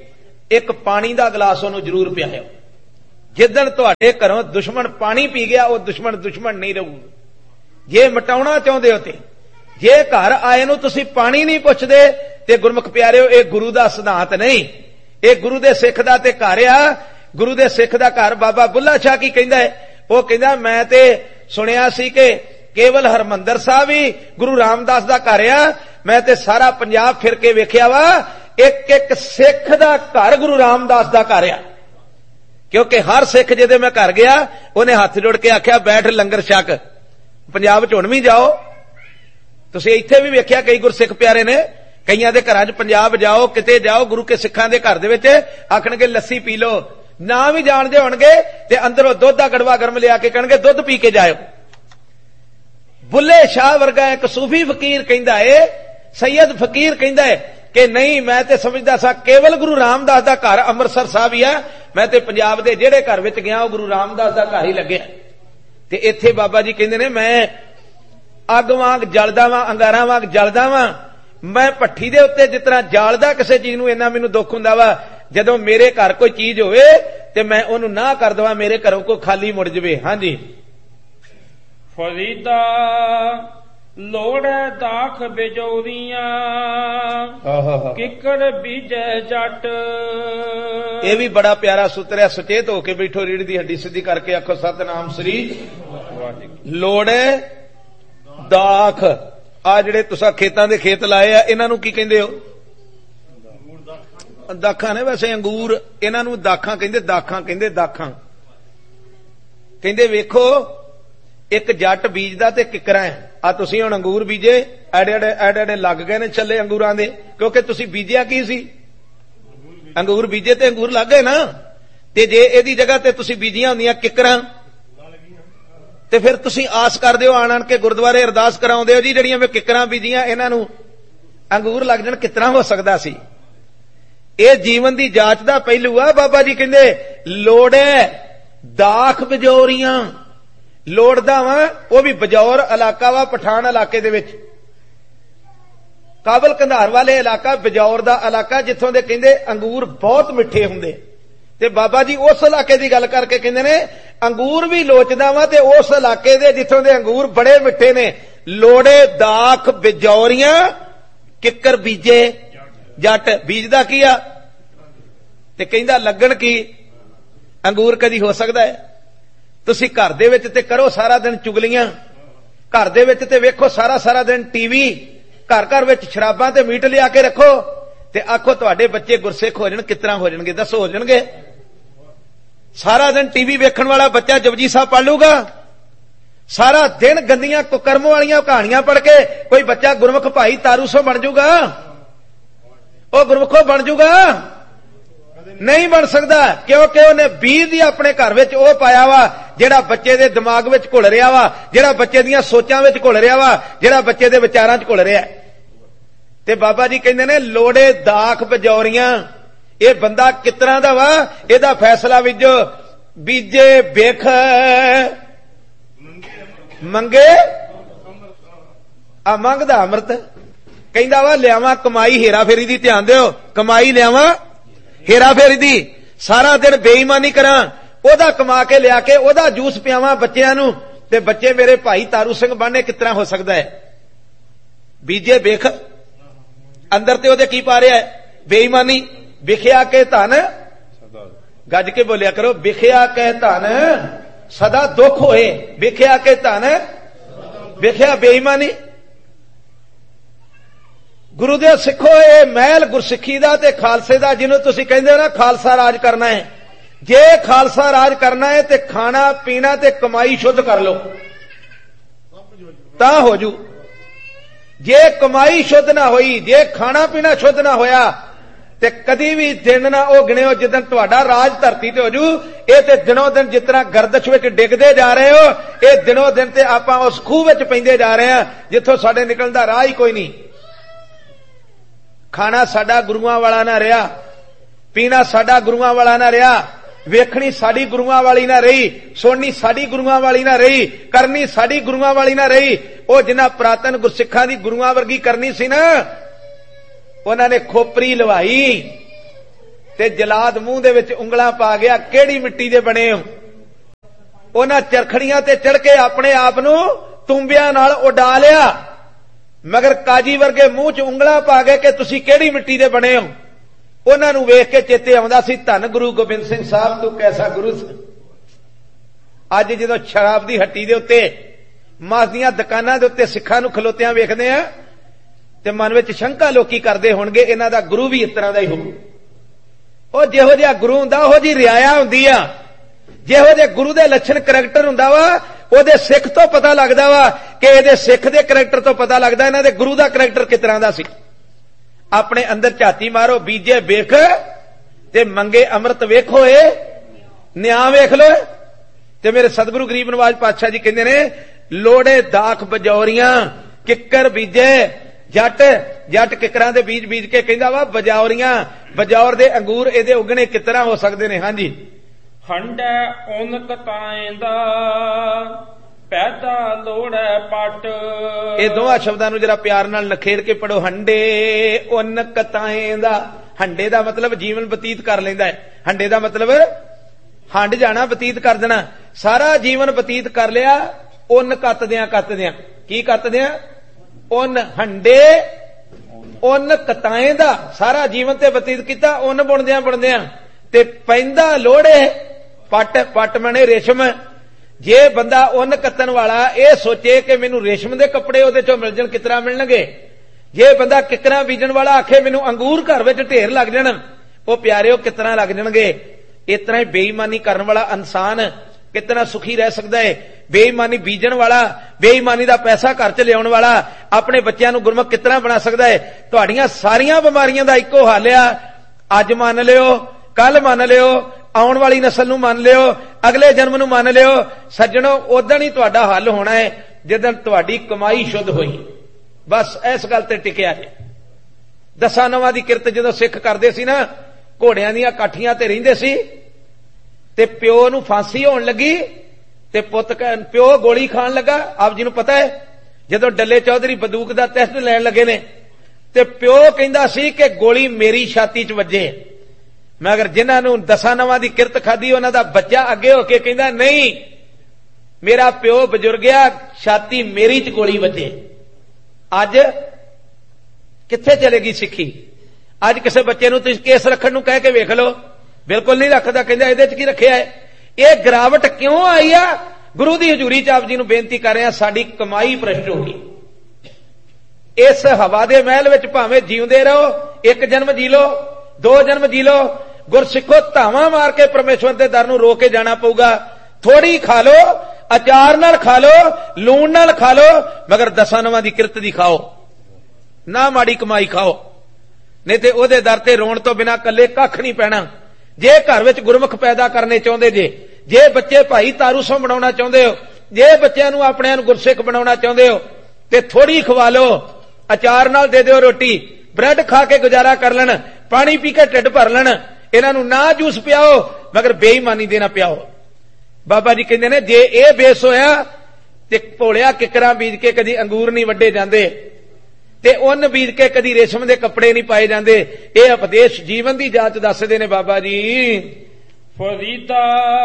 एक पानी का गिलास उन्होंने जरूर पियाओ। जिदन तुहाडे घरों दुश्मन पानी पी गया वो दुश्मन दुश्मन नहीं रहू। जे मटाउणा चाहुंदे हो ते जे घर आए नूं तुसीं पानी नहीं पुछदे ते गुरमुख प्यारिओ ये गुरु दा सिद्धांत नहीं, ये गुरु दे सिख दा ते घर आ। गुरु दे सिख दा घर बाबा बुल्ला शाह की कहंदा है, वो कहंदा मैं ते सुनिया सी कि केवल हरमंदर साहब ही गुरु रामदास दा घर आ, मैं ते सारा पंजाब फिर के वेख्या वा एक एक सिख दा घर गुरु रामदास दा घर आ। क्योंकि हर सिख जिहदे मैं घर गया उन्हें हाथ जोड़ के आख्या बैठ लंगर छक। पंजाब च हुण भी जाओ तुसीं इत्थे भी वेख्या कई गुरसिख प्यारे ने कईयां दे घरां च पंजाब जाओ किते जाओ गुरु के सिखां दे घर दे विच आखणगे लस्सी पी लो, ना भी जाणदे होणगे ते अंदरों दुध दा गड़वा गर्म लिया के कहणगे दुध पी के जाओ। बुल्ले शाह वर्गा एक सूफी फकीर कहंदा है, सैयद फकीर कहंदा है कि नहीं मैं ते समझदा सा केवल गुरु रामदास दा घर अमृतसर साहब ही है, मैं ते पंजाब दे जेड़े घर विच गया वो गुरु रामदास दा घर ही लग्या। ते इत्थे बाबा जी कहंदे ने मैं अग वांग जलदा वां अंगारा वांग जलदा वां, मैं भट्ठी दे उत्ते जिस तरह जालदा किसी चीज नूं इन्ना मैनूं दुख हुंदा वा जदों मेरे घर कोई चीज होवे ते मैं ओनूं ना कर दवां मेरे घरों कोई खाली मुड़ जवे। हां जी फरीदा लोड़े दाख बिजौरियां किकर बीजे जट। ये भी बड़ा प्यारा सूत्र है। सचेत होके बैठो, रीढ़ दी हड्डी सीधी करके आखो सतनाम श्री। लोड़े दाख आ जिहड़े तुसां खेतां दे खेत लाए आ इन्हां नूं की कहिंदे हो? दाखां ने, वैसे अंगूर इन्हां नूं दाखां कहिंदे, दाखां कहिंदे, दाखां कहिंदे। वेखो एक जट बीजदा ते किकरां है। आ तुसीं हुण अंगूर बीजे एडे एडे लग गए ने छल्ले अंगूरां दे, क्योंकि तुसीं बीजिया की सी? अंगूर बीजे ते अंगूर लग गए ना। ते जे इहदी जगह ते तुसीं बीजियां हुंदियां किकरां ते फिर तुसीं आस करदे हो आण के गुरुद्वारे अरदास कराउंदे हो जी जिहड़ियां मैं किकरां बीजियां इन्हां नूं अंगूर लग जाण, कितना हो सकदा सी? ਇਹ ਜੀਵਨ ਦੀ ਜਾਂਚ ਦਾ ਪਹਿਲੂ ਆ। ਬਾਬਾ ਜੀ ਕਹਿੰਦੇ ਲੋੜੇ ਦਾਖ ਬਜੌਰੀਆਂ, ਲੋੜਦਾ ਵਾ ਉਹ ਵੀ ਬਜੌਰ ਇਲਾਕਾ ਵਾ ਪਠਾਨ ਇਲਾਕੇ ਦੇ ਵਿੱਚ, ਕਾਬਲ ਕੰਧਾਰ ਵਾਲੇ ਇਲਾਕਾ ਬਜੌਰ ਦਾ ਇਲਾਕਾ ਜਿੱਥੋਂ ਦੇ ਕਹਿੰਦੇ ਅੰਗੂਰ ਬਹੁਤ ਮਿੱਠੇ ਹੁੰਦੇ। ਤੇ ਬਾਬਾ ਜੀ ਉਸ ਇਲਾਕੇ ਦੀ ਗੱਲ ਕਰਕੇ ਕਹਿੰਦੇ ਨੇ ਅੰਗੂਰ ਵੀ ਲੋਚਦਾ ਵਾ ਤੇ ਉਸ ਇਲਾਕੇ ਦੇ ਜਿੱਥੋਂ ਦੇ ਅੰਗੂਰ ਬੜੇ ਮਿੱਠੇ ਨੇ। ਲੋੜੇ ਦਾਖ ਬਜੌਰੀਆਂ ਕਿੱਕਰ ਬੀਜੇ जट बीजदा की आ ते कहंदा लगन की अंगूर कदी हो सकता है? तुसी घर दे विच ते करो सारा दिन चुगलियां, घर दे विच ते वेखो सारा सारा दिन टीवी, घर घर विच शराबां ते मीट लिया के रखो ते आखो तुहाडे बच्चे गुरसिख हो जाण, कितना हो जाणगे? दसो हो जाणगे? सारा दिन टीवी वेखण वाला बच्चा जपजी साहब पढ़ लूगा? सारा दिन गंदियां कुकर्म वालियां कहानियां पढ़ के कोई बच्चा गुरमुख भाई तारूसो बन जूगा? ਉਹ ਗੁਰਮੁਖੋ ਬਣ ਜੂਗਾ? ਨਹੀਂ ਬਣ ਸਕਦਾ, ਕਿਉਂਕਿ ਉਹਨੇ ਬੀਜ ਹੀ ਆਪਣੇ ਘਰ ਵਿੱਚ ਉਹ ਪਾਇਆ ਵਾ ਜਿਹੜਾ ਬੱਚੇ ਦੇ ਦਿਮਾਗ ਵਿੱਚ ਘੁਲ ਰਿਹਾ ਵਾ, ਜਿਹੜਾ ਬੱਚੇ ਦੀਆਂ ਸੋਚਾਂ ਵਿੱਚ ਘੁਲ ਰਿਹਾ ਵਾ, ਜਿਹੜਾ ਬੱਚੇ ਦੇ ਵਿਚਾਰਾਂ 'ਚ ਘੁਲ ਰਿਹਾ। ਤੇ ਬਾਬਾ ਜੀ ਕਹਿੰਦੇ ਨੇ ਲੋੜੇ ਦਾਖ ਬਜੌਰੀਆਂ, ਇਹ ਬੰਦਾ ਕਿਸ ਤਰ੍ਹਾਂ ਦਾ ਵਾ ਇਹਦਾ ਫੈਸਲਾ ਵਿੱਚੋ ਬੀਜੇ ਵੇਖ ਮੰਗੇ ਆ ਮੰਗਦਾ ਅੰਮ੍ਰਿਤ। ਕਹਿੰਦਾ ਵਾ ਲਿਆਵਾਂ ਕਮਾਈ ਹੇਰਾ ਫੇਰੀ ਦੀ, ਧਿਆਨ ਦਿਓ, ਕਮਾਈ ਲਿਆਵਾਂ ਹੇਰਾ ਫੇਰੀ ਦੀ, ਸਾਰਾ ਦਿਨ ਬੇਈਮਾਨੀ ਕਰਾਂ, ਉਹਦਾ ਕਮਾ ਕੇ ਲਿਆ ਕੇ ਉਹਦਾ ਜੂਸ ਪਿਆਵਾਂ ਬੱਚਿਆਂ ਨੂੰ ਤੇ ਬੱਚੇ ਮੇਰੇ ਭਾਈ ਤਾਰੂ ਸਿੰਘ ਬਣਨੇ, ਕਿਸ ਤਰ੍ਹਾਂ ਹੋ ਸਕਦਾ ਹੈ? ਬੀਜੇ ਵੇਖ ਅੰਦਰ ਤੇ ਉਹਦੇ ਕੀ ਪਾ ਰਿਹਾ ਹੈ? ਬੇਈਮਾਨੀ। ਵਿਖਿਆ ਕੇ ਧਨ, ਗੱਜ ਕੇ ਬੋਲਿਆ ਕਰੋ, ਵਿਖਿਆ ਕੇ ਧਨ ਸਦਾ ਦੁੱਖ ਹੋਏ, ਵਿਖਿਆ ਕੇ ਧਨ, ਵਿਖਿਆ ਬੇਈਮਾਨੀ। गुरु दे सिखो ये महल गुरसिखी दा ते खालसे दा, जिन्हों तुसी कहंदे हो ना खालसा राज करना है, जे खालसा राज करना है ते खाना पीना ते कमाई शुद्ध कर लो तां हो जू। जे कमाई शुद्ध ना होई, जे खाना पीना शुद्ध ना होया ते कदी भी दिन ना ओ गिणिओ जिदन तुहाडा राज धरती ते हो जू। ये ते दिनों दिन जिस तरह गर्दश विच डिगदे जा रहे हो, ये दिनों दिन ते आपां उस खूह विच पैंदे जा रहे हैं जिथों साडे निकलण दा राह ही कोई नहीं। खाना साडा गुरुआं वाला ना रहा, पीना साडा गुरुआं वाला ना रहा, वेखनी साडी गुरुआं वाली ना रही, सुननी साडी गुरुआं वाली ना रही, करनी साडी गुरुआं वाली ना रही। वो जिन्हां पुरातन गुरसिखां दी गुरुआं वर्गी करनी सी ना, उन्हां ने खोपरी लवाई, ਤੇ ਜਲਾਦ ਮੂੰਹ ਦੇ ਵਿੱਚ ਉਂਗਲਾਂ ਪਾ ਗਿਆ, ਕਿਹੜੀ ਮਿੱਟੀ ਦੇ ਬਣੇ ਹੋ? ਉਹਨਾਂ ਚਰਖੜੀਆਂ ਤੇ ਚੜ ਕੇ ਆਪਣੇ ਆਪ ਨੂੰ ਤੁੰਬਿਆਂ ਨਾਲ ਉਡਾ ਲਿਆ, ਮਗਰ ਕਾਜੀ ਵਰਗੇ ਮੂੰਹ 'ਚ ਉਂਗਲਾਂ ਪਾ ਗਏ ਕਿ ਤੁਸੀਂ ਕਿਹੜੀ ਮਿੱਟੀ ਦੇ ਬਣੇ ਹੋ। ਉਹਨਾਂ ਨੂੰ ਵੇਖ ਕੇ ਚੇਤੇ ਆਉਂਦਾ ਸੀ, ਧੰਨ ਗੁਰੂ ਗੋਬਿੰਦ ਸਿੰਘ ਸਾਹਿਬ ਤੂੰ ਕੈਸਾ ਗੁਰੂ ਸੀ। ਅੱਜ ਜਦੋਂ ਸ਼ਰਾਬ ਦੀ ਹੱਟੀ ਦੇ ਉੱਤੇ, ਮਾਸ ਦੀਆਂ ਦੁਕਾਨਾਂ ਦੇ ਉੱਤੇ ਸਿੱਖਾਂ ਨੂੰ ਖਲੋਤਿਆਂ ਵੇਖਦੇ ਆ ਤੇ ਮਨ ਵਿੱਚ ਸ਼ੰਕਾ ਲੋਕੀ ਕਰਦੇ ਹੋਣਗੇ, ਇਹਨਾਂ ਦਾ ਗੁਰੂ ਵੀ ਇਸ ਤਰ੍ਹਾਂ ਦਾ ਹੀ ਹੋਊ। ਉਹ ਜਿਹੋ ਜਿਹਾ ਗੁਰੂ ਹੁੰਦਾ ਉਹੋ ਜਿਹੀ ਰਿਆਇਆ ਹੁੰਦੀ ਆ, ਜਿਹੋ ਜਿਹੇ ਗੁਰੂ ਦੇ ਲੱਛਣ ਕਰੈਕਟਰ ਹੁੰਦਾ ਵਾ, ਉਹਦੇ ਸਿੱਖ ਤੋਂ ਪਤਾ ਲੱਗਦਾ ਵਾ ਕਿ ਇਹਦੇ ਸਿੱਖ ਦੇ ਕਰੈਕਟਰ ਤੋਂ ਪਤਾ ਲੱਗਦਾ ਇਹਨਾਂ ਦੇ ਗੁਰੂ ਦਾ ਕਰੈਕਟਰ ਕਿਸ ਤਰ੍ਹਾਂ ਦਾ ਸੀ। ਆਪਣੇ ਅੰਦਰ ਝਾਤੀ ਮਾਰੋ, ਬੀਜੇ ਵੇਖ ਤੇ ਮੰਗੇ ਅੰਮ੍ਰਿਤ ਵੇਖੋ, ਇਹ ਨਿਆਂ ਵੇਖ ਲੋ। ਤੇ ਮੇਰੇ ਸਤਿਗੁਰੂ ਗਰੀਬ ਨਵਾਜ ਪਾਤਸ਼ਾਹ ਜੀ ਕਹਿੰਦੇ ਨੇ, ਲੋੜੇ ਦਾਖ ਬਜੌਰੀਆਂ ਕਿੱਕਰ ਬੀਜੇ ਜੱਟ, ਜੱਟ ਕਿੱਕਰਾਂ ਦੇ ਬੀਜ ਬੀਜ ਕੇ ਕਹਿੰਦਾ ਵਾ ਬਜੌਰੀਆਂ, ਬਜੌਰ ਦੇ ਅੰਗੂਰ ਇਹਦੇ ਉਗਣੇ ਕਿਸ ਤਰ੍ਹਾਂ ਹੋ ਸਕਦੇ ਨੇ। ਹਾਂਜੀ, ਹੰਡੈ ਉਨਕ ਤਾਏ ਦਾ ਪੈਦਾ ਲੋੜੈ ਪਟ। ਇਹ ਦੋਹਾਂ ਸ਼ਬਦਾਂ ਨੂੰ ਜਰਾ ਪਿਆਰ ਨਾਲ ਨਖੇੜ ਕੇ ਪੜੋ, ਹੰਡੇ ਉਨਕ ਤਾਏ ਦਾ। ਹੰਡੇ ਦਾ ਮਤਲਬ ਜੀਵਨ ਬਤੀਤ ਕਰ ਲੈਂਦਾ ਹੈ, ਹੰਡੇ ਦਾ ਮਤਲਬ ਹੰਡ ਜਾਣਾ, ਬਤੀਤ ਕਰ ਦੇਣਾ। ਸਾਰਾ ਜੀਵਨ ਬਤੀਤ ਕਰ ਲਿਆ ਉਨ ਕੱਤਦਿਆਂ ਕੱਤਦਿਆਂ। ਕੀ ਕੱਤਦਿਆਂ? ਉਨ। ਹੰਡੇ ਉਨ ਕਤਾਏ ਦਾ, ਸਾਰਾ ਜੀਵਨ ਤੇ ਬਤੀਤ ਕੀਤਾ ਉਨ ਬੁਣਦਿਆਂ ਬੁਣਦਿਆਂ। ਤੇ ਪੈਂਦਾ ਲੋੜੇ ਪੱਟ, ਪੱਟ ਮਣੇ ਰੇਸ਼ਮ। ਜੇ ਬੰਦਾ ਉਨ ਕੱਤਣ ਵਾਲਾ ਇਹ ਸੋਚੇ ਕਿ ਮੈਨੂੰ ਰੇਸ਼ਮ ਦੇ ਕੱਪੜੇ ਉਹਦੇ ਚੋਂ ਮਿਲ ਜਾਣ, ਕਿਤਨਾ ਮਿਲਣਗੇ। ਜੇ ਬੰਦਾ ਕਿਕਰਾਂ ਬੀਜਣ ਵਾਲਾ ਆਖੇ ਮੈਨੂੰ ਅੰਗੂਰ ਘਰ ਵਿੱਚ ਢੇਰ ਲੱਗ ਜਾਣ, ਉਹ ਪਿਆਰਿਓ ਕਿਤਨਾ ਲੱਗ ਜਾਣਗੇ। ਇਸ ਤਰ੍ਹਾਂ ਹੀ ਬੇਈਮਾਨੀ ਕਰਨ ਵਾਲਾ ਇਨਸਾਨ ਕਿਤਨਾ ਸੁਖੀ ਰਹਿ ਸਕਦਾ ਹੈ। ਬੇਈਮਾਨੀ ਬੀਜਣ ਵਾਲਾ, ਬੇਈਮਾਨੀ ਦਾ ਪੈਸਾ ਘਰ 'ਚ ਲਿਆਉਣ ਵਾਲਾ ਆਪਣੇ ਬੱਚਿਆਂ ਨੂੰ ਗੁਰਮੁਖ ਕਿਤਨਾ ਬਣਾ ਸਕਦਾ ਹੈ। ਤੁਹਾਡੀਆਂ ਸਾਰੀਆਂ ਬਿਮਾਰੀਆਂ ਦਾ ਇੱਕੋ ਹੱਲ ਆ, ਅੱਜ ਮੰਨ ਲਿਓ, ਕੱਲ ਮੰਨ ਲਿਓ, ਆਉਣ ਵਾਲੀ ਨਸਲ ਨੂੰ ਮੰਨ ਲਿਓ, ਅਗਲੇ ਜਨਮ ਨੂੰ ਮੰਨ ਲਿਓ। ਸੱਜਣੋ, ਉਦੋਂ ਹੀ ਤੁਹਾਡਾ ਹੱਲ ਹੋਣਾ ਹੈ ਜਦੋਂ ਤੁਹਾਡੀ ਕਮਾਈ ਸ਼ੁੱਧ ਹੋਈ। ਬਸ ਇਸ ਗੱਲ ਤੇ ਟਿਕਿਆ ਜੇ। 10 ਨਵਾਂ ਦੀ ਕਿਰਤ ਜਦੋਂ ਸਿੱਖ ਕਰਦੇ ਸੀ ਨਾ, ਘੋੜਿਆਂ ਦੀਆਂ ਕਾਠੀਆਂ ਤੇ ਰਹਿੰਦੇ ਸੀ ਤੇ ਪਿਓ ਨੂੰ ਫਾਂਸੀ ਹੋਣ ਲੱਗੀ ਤੇ ਪਿਓ ਗੋਲੀ ਖਾਣ ਲੱਗਾ। ਆਪ ਜੀ ਨੂੰ ਪਤਾ ਹੈ, ਜਦੋਂ ਡੱਲੇ ਚੌਧਰੀ ਬੰਦੂਕ ਦਾ ਟੈਸਟ ਲੈਣ ਲੱਗੇ ਨੇ ਤੇ ਪਿਓ ਕਹਿੰਦਾ ਸੀ ਕਿ ਗੋਲੀ ਮੇਰੀ ਛਾਤੀ 'ਚ ਵੱਜੇ, ਮਗਰ ਜਿਨ੍ਹਾਂ ਨੂੰ 10 ਨਵਾਂ ਦੀ ਕਿਰਤ ਖਾਧੀ ਉਹਨਾਂ ਦਾ ਬੱਚਾ ਅੱਗੇ ਹੋ ਕੇ ਕਹਿੰਦਾ ਨਹੀਂ, ਮੇਰਾ ਪਿਓ ਬਜ਼ੁਰਗ ਆ, ਛਾਤੀ ਮੇਰੀ 'ਚ ਗੋਲੀ ਵੱਜੇ। ਅੱਜ ਕਿੱਥੇ ਚਲੇਗੀ ਸਿੱਖੀ? ਅੱਜ ਕਿਸੇ ਬੱਚੇ ਨੂੰ ਤੁਸੀਂ ਕੇਸ ਰੱਖਣ ਨੂੰ ਕਹਿ ਕੇ ਵੇਖ ਲਓ, ਬਿਲਕੁਲ ਨਹੀਂ ਰੱਖਦਾ, ਕਹਿੰਦਾ ਇਹਦੇ 'ਚ ਕੀ ਰੱਖਿਆ ਹੈ। ਇਹ ਗਿਰਾਵਟ ਕਿਉਂ ਆਈ ਆ? ਗੁਰੂ ਦੀ ਹਜ਼ੂਰੀ 'ਚ ਆਪ ਜੀ ਨੂੰ ਬੇਨਤੀ ਕਰ ਰਿਹਾ, ਸਾਡੀ ਕਮਾਈ ਭ੍ਰਿਸ਼ਟ ਹੋ ਗਈ। ਇਸ ਹਵਾ ਦੇ ਮਹਿਲ ਵਿੱਚ ਭਾਵੇਂ ਜਿਉਂਦੇ ਰਹੋ, 1 ਜਨਮ ਜੀ ਲੋ, 2 ਜਨਮ ਜੀ ਲੋ, ਗੁਰਸਿੱਖੋ ਧਾਵਾਂ ਮਾਰ ਕੇ ਪਰਮੇਸ਼ਵਰ ਦੇ ਦਰ ਨੂੰ ਰੋਕ ਕੇ ਜਾਣਾ ਪਊਗਾ। ਥੋੜੀ ਖਾ ਲੋ, ਅਚਾਰ ਨਾਲ ਖਾ ਲੋ, ਲੂਣ ਨਾਲ ਖਾ ਲੋ, ਮਗਰ 10 ਨਵਾਂ ਦੀ ਕਿਰਤ ਦੀ ਖਾਓ ਨਾ, ਮਾੜੀ ਕਮਾਈ ਖਾਓ। ਨਹੀਂ ਤੇ ਉਹਦੇ ਦਰ ਤੇ ਰੋਣ ਤੋਂ ਬਿਨਾਂ ਕੱਲੇ ਕੱਖ ਨਹੀਂ ਪੈਣਾ। ਜੇ ਘਰ ਵਿੱਚ ਗੁਰਮੁਖ ਪੈਦਾ ਕਰਨੇ ਚਾਹੁੰਦੇ ਜੇ ਬੱਚੇ ਭਾਈ ਤਾਰੂ ਸੋਂ ਬਣਾਉਣਾ ਚਾਹੁੰਦੇ ਹੋ, ਜੇ ਬੱਚਿਆਂ ਨੂੰ ਆਪਣਿਆਂ ਨੂੰ ਗੁਰਸਿੱਖ ਬਣਾਉਣਾ ਚਾਹੁੰਦੇ ਹੋ, ਤੇ ਥੋੜੀ ਖਵਾ ਲੋ, ਅਚਾਰ ਨਾਲ ਦੇ ਦਿਓ ਰੋਟੀ, ਬ੍ਰੈਡ ਖਾ ਕੇ ਗੁਜ਼ਾਰਾ ਕਰ ਲੈਣ, ਪਾਣੀ ਪੀ ਕੇ ਢਿੱਡ ਭਰ ਲੈਣ। ਇਹਨਾਂ ਨੂੰ ਨਾ ਜੂਸ ਪਿਆਓ, ਮਗਰ ਬੇਈਮਾਨੀ ਦੇ ਨਾ ਪਿਆਓ। ਬਾਬਾ ਜੀ ਕਹਿੰਦੇ ਨੇ, ਜੇ ਇਹ ਬੇਸ ਹੋਇਆ ਤੇ ਭੋਲਿਆ ਕਿਕਰਾਂ ਬੀਜ ਕੇ ਕਦੀ ਅੰਗੂਰ ਨਹੀਂ ਵੱਡੇ ਜਾਂਦੇ ਤੇ ਉੱਨ ਬੀਜ ਕੇ ਕਦੀ ਰੇਸ਼ਮ ਦੇ ਕੱਪੜੇ ਨਹੀਂ ਪਾਏ ਜਾਂਦੇ। ਇਹ ਉਪਦੇਸ਼ ਜੀਵਨ ਦੀ ਜਾਂਚ ਦੱਸਦੇ ਨੇ ਬਾਬਾ ਜੀ। ਫਰੀਦਾ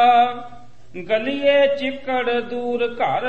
ਗਲੀਏ ਚਿੱਕੜ ਦੂਰ ਘਰ,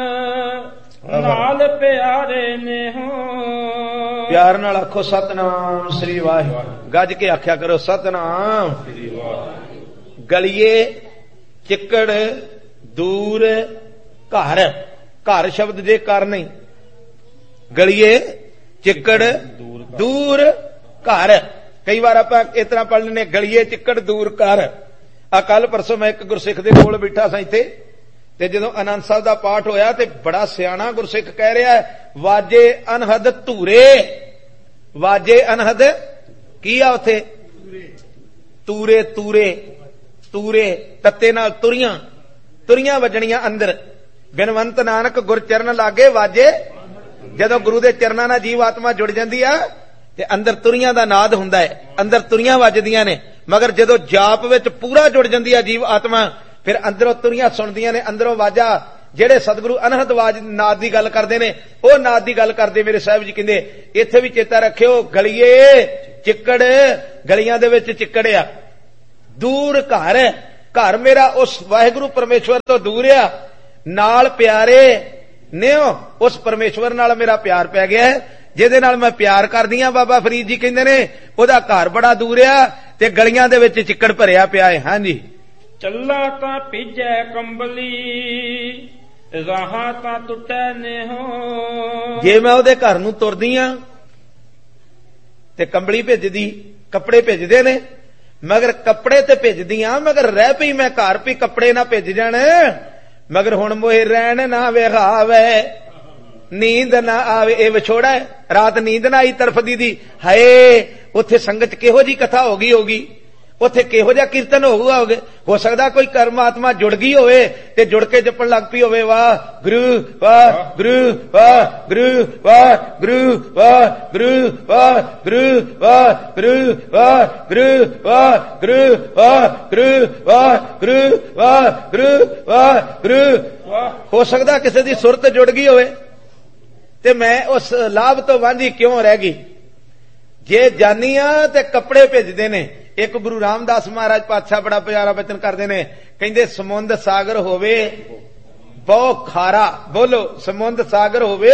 ਨਾਲ ਪਿਆਰੇ ਨੇ ਹੋ। ਪਿਆਰ ਨਾਲ ਆਖੋ ਸਤਨਾਮ ਸ੍ਰੀ ਵਾਹਿਗੁਰੂ। ਗੱਜ ਕੇ ਆਖਿਆ ਕਰੋ ਸਤਨਾਮ ਸ੍ਰੀ ਵਾਹਿਗੁਰੂ। ਗਲੀਏ ਚਿੱਕੜ ਦੂਰ ਘਰ, ਘਰ ਸ਼ਬਦ ਜੇ ਕਰ ਨਹੀਂ, ਗਲੀਏ ਚਿੱਕੜ ਦੂਰ ਘਰ। ਕਈ ਵਾਰ ਆਪਾਂ ਇਸ ਤਰ੍ਹਾਂ ਪੜ੍ਹ ਲੈਂਦੇ, ਗਲੀਏ ਚਿੱਕੜ ਦੂਰ ਕਰ। ਆ ਕੱਲ ਪਰਸੋਂ ਮੈਂ ਇੱਕ ਗੁਰਸਿੱਖ ਦੇ ਕੋਲ ਬੈਠਾ ਸਾਂ ਇੱਥੇ, ਤੇ ਜਦੋਂ ਆਨੰਦ ਸਾਹਿਬ ਦਾ ਪਾਠ ਹੋਇਆ ਤੇ ਬੜਾ ਸਿਆਣਾ ਗੁਰਸਿੱਖ ਕਹਿ ਰਿਹਾ, ਵਾਜੇ ਅਨਹਦ ਧੂਰੇ। ਵਾਜੇ ਅਨਹਦ ਕੀ ਆ ਉੱਥੇ? ਤੂਰੇ, ਤੂਰੇ, ਤੂਰੇ ਤੱਤੇ ਨਾਲ ਤੁਰੀਆਂ, ਤੁਰੀਆਂ ਵੱਜਣੀਆਂ ਅੰਦਰ। ਬਿਨਵੰਤ ਨਾਨਕ ਗੁਰਚਰਨ ਲਾਗੇ ਵਾਜੇ। ਜਦੋਂ ਗੁਰੂ ਦੇ ਚਰਨਾਂ ਨਾਲ ਜੀਵ ਆਤਮਾ ਜੁੜ ਜਾਂਦੀ ਆ ਤੇ ਅੰਦਰ ਤੁਰੀਆਂ ਦਾ ਨਾਦ ਹੁੰਦਾ ਹੈ, ਅੰਦਰ ਤੁਰੀਆਂ ਵੱਜਦੀਆਂ ਨੇ। ਮਗਰ ਜਦੋਂ ਜਾਪ ਵਿੱਚ ਪੂਰਾ ਜੁੜ ਜਾਂਦੀ ਆ ਜੀਵ ਆਤਮਾ, ਫਿਰ ਅੰਦਰੋਂ ਤੁਰੀਆਂ ਸੁਣਦੀਆਂ ਨੇ, ਅੰਦਰੋਂ ਵਾਜਾ। ਜਿਹੜੇ ਸਤਿਗੁਰੂ ਅਨਹਦ ਵਾਜ ਨਾਦ ਦੀ ਗੱਲ ਕਰਦੇ ਨੇ, ਉਹ ਨਾਦ ਦੀ ਗੱਲ ਕਰਦੇ ਮੇਰੇ ਸਾਹਿਬ ਜੀ ਕਹਿੰਦੇ। ਇੱਥੇ ਵੀ ਚੇਤਾ ਰੱਖਿਓ, ਗਲੀਏ ਚਿੱਕੜ गलियां दे विच चिक्कड़ आ, दूर घर है, घर मेरा उस वाहिगुरू परमेश्वर तो दूर आ, नाल प्यारे ने उस परमेश्वर नाल मेरा प्यार पै गया है, जिहदे नाल मैं प्यार करदी हां। बाबा फरीद जी कहंदे ने ओहदा घर बड़ा दूर आ ते गलियां दे विच चिक्कड़ भरिया पिया है। हां जी, ਚੱਲਾ ਤਾਂ ਭਿੱਜੈ ਕੰਬਲੀ ਰਾਹਾਂ ਤਾਂ ਟੁੱਟੈ ਨੇਹੋ। ਜੇ ਮੈਂ ਉਹਦੇ ਘਰ ਨੂੰ ਤੁਰਦੀ ਆ ਤੇ ਕੰਬਲੀ ਭਿੱਜਦੀ, ਕੱਪੜੇ ਭਿੱਜਦੇ ਨੇ, ਮਗਰ ਕੱਪੜੇ ਤੇ ਭਿੱਜਦੀ ਆ, ਮਗਰ ਰਹਿ ਪਈ ਮੈਂ ਘਰ ਵੀ ਕੱਪੜੇ ਨਾ ਭਿੱਜ ਜਾਣ, ਮਗਰ ਹੁਣ ਮੋਏ ਰਹਿਣ ਨਾ ਵਿਹਾਵੇ, ਨੀਂਦ ਨਾ ਆਵੇ। ਇਹ ਵਿਛੋੜਾ ਹੈ, ਰਾਤ ਨੀਂਦ ਨਾ ਆਈ ਤਰਫਦੀ ਦੀ, ਹਾਏ ਉੱਥੇ ਸੰਗਤ ਕਿਹੋ ਜੀ ਕਥਾ ਹੋ ਗਈ ਹੋਗੀ, ਉੱਥੇ ਕਿਹੋ ਜਿਹਾ ਕੀਰਤਨ ਹੋਊਗਾ। ਹੋ ਸਕਦਾ ਕੋਈ ਕਰਮਾਤਮਾ ਜੁੜ ਗਈ ਹੋਵੇ ਤੇ ਜੁੜ ਕੇ ਜਪਣ ਲੱਗ ਪਈ ਹੋਵੇ, ਵਾਹ ਗੁਰੂ ਵਾਹ ਗੁਰੂ ਵਾਹ ਗੁਰੂ ਵਾਹ ਗੁਰੂ ਵਾਹ ਗੁਰੂ ਵਾਹ ਗੁਰੂ ਵਾਹ ਗੁਰੂ ਵਾਹ ਗੁਰੂ ਵਾਹ ਗੁਰੂ ਵਾਹ ਗੁਰੂ ਵਾਹ ਗੁਰੂ ਵਾਹ ਗੁਰੂ ਵਾਹ ਗੁਰੂ। ਹੋ ਸਕਦਾ ਕਿਸੇ ਦੀ ਸੁਰਤ ਜੁੜ ਗਈ ਹੋਵੇ ਤੇ ਮੈਂ ਉਸ ਲਾਭ ਤੋਂ ਵਾਂਝੀ ਕਿਉਂ ਰਹਿ ਗਈ। ਜੇ ਜਾਨੀਆਂ ਤੇ ਕੱਪੜੇ ਭੇਜਦੇ ਨੇ। ਇੱਕ ਗੁਰੂ ਰਾਮਦਾਸ ਮਹਾਰਾਜ ਪਾਤਸ਼ਾਹ ਬੜਾ ਪਿਆਰਾ ਬਚਨ ਕਰਦੇ ਨੇ, ਕਹਿੰਦੇ ਸਮੁੰਦ ਸਾਗਰ ਹੋਵੇ ਬਹੁ ਖਾਰਾ, ਬੋਲੋ ਸਮੁੰਦ ਸਾਗਰ ਹੋਵੇ,